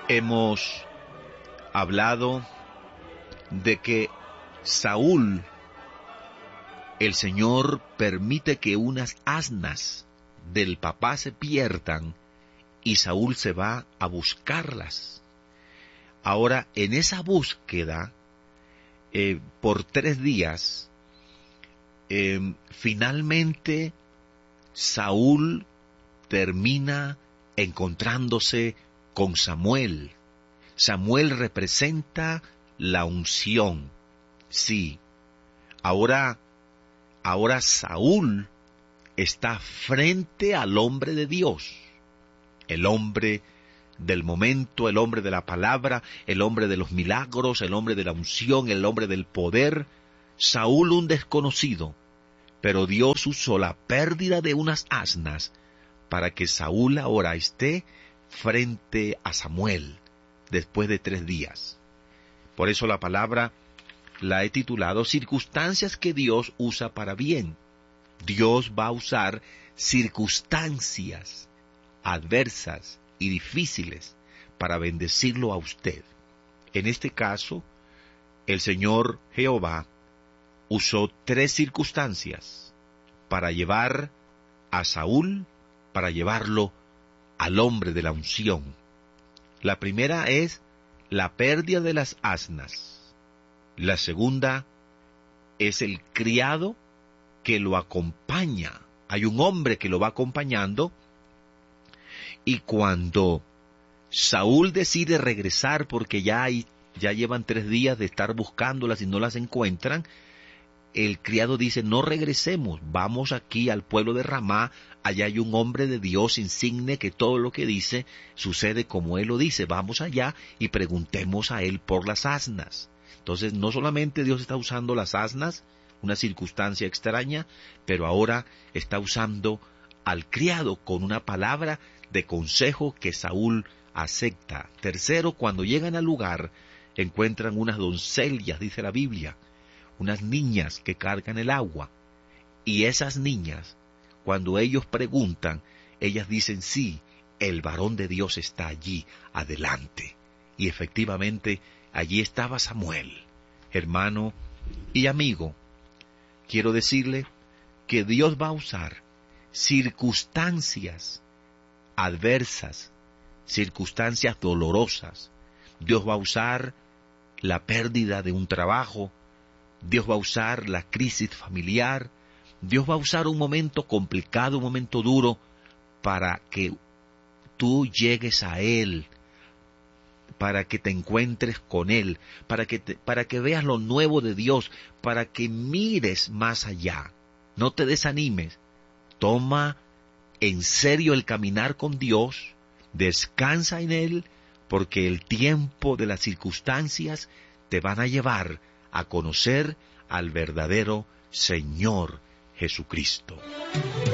Hemos hablado de que Saúl, el Señor permite que unas asnas del papá se pierdan y Saúl se va a buscarlas. Ahora, en esa búsqueda, por 3 días, finalmente Saúl termina encontrándose con Samuel. Samuel representa la unción. Sí, ahora Saúl está frente al hombre de Dios, el hombre del momento, el hombre de la palabra, el hombre de los milagros, el hombre de la unción, el hombre del poder. Saúl, un desconocido, pero Dios usó la pérdida de unas asnas para que Saúl ahora esté frente a Samuel después de 3 días. Por eso la palabra la he titulado Circunstancias que Dios usa para bien. Dios va a usar circunstancias adversas y difíciles para bendecirlo a usted. En este caso, el Señor Jehová usó 3 circunstancias para llevar a Saúl, para llevarlo al hombre de la unción. La primera es la pérdida de las asnas. La segunda es el criado que lo acompaña. Hay un hombre que lo va acompañando, y cuando Saúl decide regresar porque ya llevan 3 días de estar buscándolas y no las encuentran, el criado dice: no regresemos, vamos aquí al pueblo de Ramá, allá hay un hombre de Dios insigne que todo lo que dice sucede como él lo dice, vamos allá y preguntemos a él por las asnas. Entonces no solamente Dios está usando las asnas, una circunstancia extraña, pero ahora está usando al criado con una palabra de consejo que Saúl acepta. Tercero, cuando llegan al lugar, encuentran unas doncellas, dice la Biblia, unas niñas que cargan el agua. Y esas niñas, cuando ellos preguntan, ellas dicen: sí, el varón de Dios está allí, adelante. Y efectivamente, allí estaba Samuel. Hermano y amigo, quiero decirle que Dios va a usar circunstancias adversas, circunstancias dolorosas. Dios va a usar la pérdida de un trabajo, Dios va a usar la crisis familiar, Dios va a usar un momento complicado, un momento duro, para que tú llegues a Él, para que te encuentres con Él, para que veas lo nuevo de Dios, para que mires más allá. No te desanimes, toma en serio el caminar con Dios, descansa en Él, porque el tiempo de las circunstancias te van a llevar a conocer al verdadero Señor Jesucristo.